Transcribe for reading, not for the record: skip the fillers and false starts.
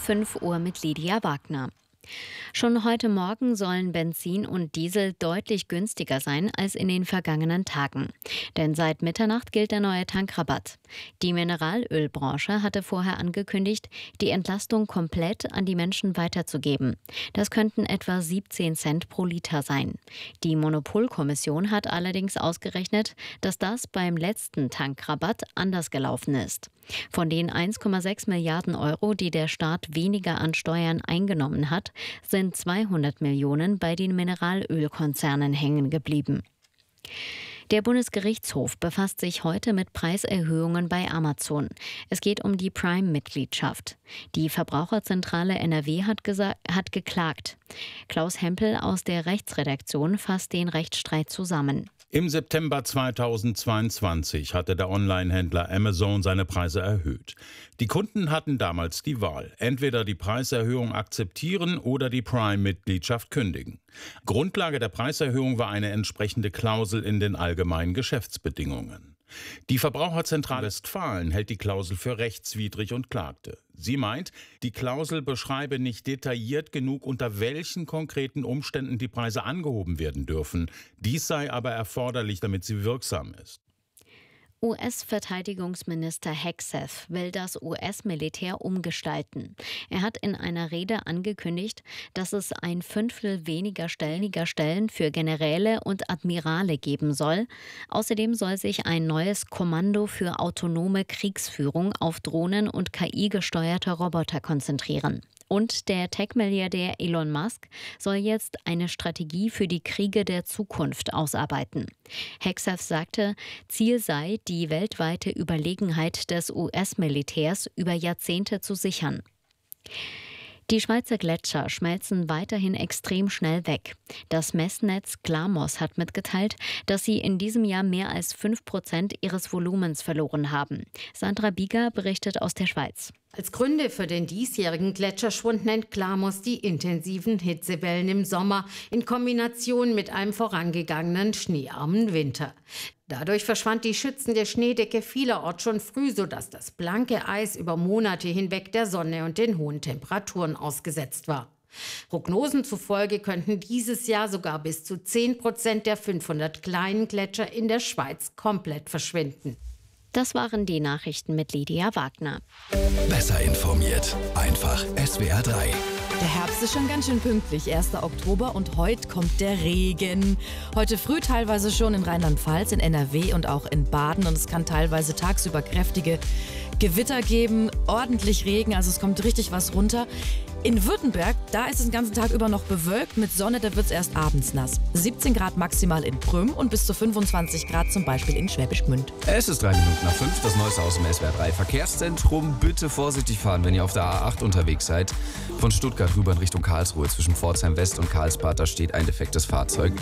5 Uhr mit Lydia Wagner. Schon heute Morgen sollen Benzin und Diesel deutlich günstiger sein als in den vergangenen Tagen. Denn seit Mitternacht gilt der neue Tankrabatt. Die Mineralölbranche hatte vorher angekündigt, die Entlastung komplett an die Menschen weiterzugeben. Das könnten etwa 17 Cent pro Liter sein. Die Monopolkommission hat allerdings ausgerechnet, dass das beim letzten Tankrabatt anders gelaufen ist. Von den 1,6 Milliarden Euro, die der Staat weniger an Steuern eingenommen hat, sind 200 Millionen bei den Mineralölkonzernen hängen geblieben. Der Bundesgerichtshof befasst sich heute mit Preiserhöhungen bei Amazon. Es geht um die Prime-Mitgliedschaft. Die Verbraucherzentrale NRW hat geklagt. Klaus Hempel aus der Rechtsredaktion fasst den Rechtsstreit zusammen. Im September 2022 hatte der Onlinehändler Amazon seine Preise erhöht. Die Kunden hatten damals die Wahl, entweder die Preiserhöhung akzeptieren oder die Prime-Mitgliedschaft kündigen. Grundlage der Preiserhöhung war eine entsprechende Klausel in den allgemeinen Geschäftsbedingungen. Die Verbraucherzentrale Westfalen hält die Klausel für rechtswidrig und klagte. Sie meint, die Klausel beschreibe nicht detailliert genug, unter welchen konkreten Umständen die Preise angehoben werden dürfen. Dies sei aber erforderlich, damit sie wirksam ist. US-Verteidigungsminister Hegseth will das US-Militär umgestalten. Er hat in einer Rede angekündigt, dass es 1/5 weniger Stellen für Generäle und Admirale geben soll. Außerdem soll sich ein neues Kommando für autonome Kriegsführung auf Drohnen und KI-gesteuerte Roboter konzentrieren. Und der Tech-Milliardär Elon Musk soll jetzt eine Strategie für die Kriege der Zukunft ausarbeiten. Hegseth sagte, Ziel sei, die weltweite Überlegenheit des US-Militärs über Jahrzehnte zu sichern. Die Schweizer Gletscher schmelzen weiterhin extrem schnell weg. Das Messnetz Glamos hat mitgeteilt, dass sie in diesem Jahr mehr als 5% ihres Volumens verloren haben. Sandra Bieger berichtet aus der Schweiz. Als Gründe für den diesjährigen Gletscherschwund nennt Glamos die intensiven Hitzewellen im Sommer in Kombination mit einem vorangegangenen schneearmen Winter. Dadurch verschwand die schützende Schneedecke vielerorts schon früh, sodass das blanke Eis über Monate hinweg der Sonne und den hohen Temperaturen ausgesetzt war. Prognosen zufolge könnten dieses Jahr sogar bis zu 10% der 500 kleinen Gletscher in der Schweiz komplett verschwinden. Das waren die Nachrichten mit Lydia Wagner. Besser informiert. Einfach SWR 3. Der Herbst ist schon ganz schön pünktlich, 1. Oktober, und heute kommt der Regen. Heute früh teilweise schon in Rheinland-Pfalz, in NRW und auch in Baden, und es kann teilweise tagsüber kräftige Gewitter geben, ordentlich Regen, also es kommt richtig was runter. In Württemberg, da ist es den ganzen Tag über noch bewölkt, mit Sonne, da wird es erst abends nass. 17 Grad maximal in Prüm und bis zu 25 Grad zum Beispiel in Schwäbisch Gmünd. Es ist 3:03, das Neueste aus dem SWR 3 Verkehrszentrum. Bitte vorsichtig fahren, wenn ihr auf der A8 unterwegs seid. Von Stuttgart rüber in Richtung Karlsruhe zwischen Pforzheim West und Karlsbad, da steht ein defektes Fahrzeug.